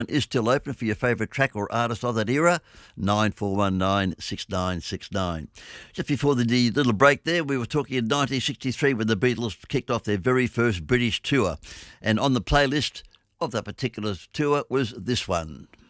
is still open for your favourite track or artist of that era, 9419 6969. Just before the little break there, we were talking in 1963 when the Beatles kicked off their very first British tour. And on the playlist of that particular tour was this one.